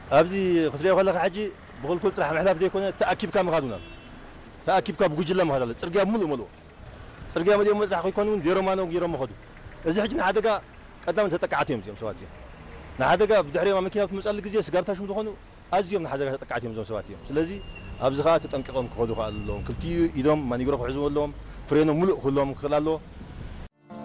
أبزي خطري ولا حاجة بقول كل طرح محلاف دي كونه تأكيد كام غادونا تأكيد كاب جوجل ما هذا ترجع ملو ترجع مدير راح يكونون زيرو ما نو ما خدو إذا حجنا حدقة قدام تتقعتهم زي سواتي نحدقة بدحري ما مكينة مسألة جزية سجارتها شو تخونو أزيهم نحدقة تتقعتهم زي سواتيهم سلزي أبزخات تتنققهم خدو خالهم كل تيو إدم ما نيجرو حزون لهم فرينو ملو خلهم خلالو